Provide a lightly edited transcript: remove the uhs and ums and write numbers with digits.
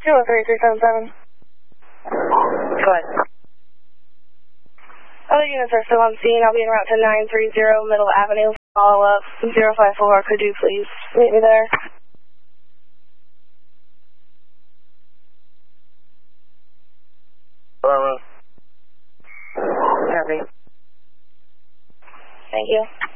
213-377. Go ahead. Other units are still on scene. I'll be en route to 930 Middle Avenue. Follow up 054. Could you please meet me there? Hello. Copy. Thank you.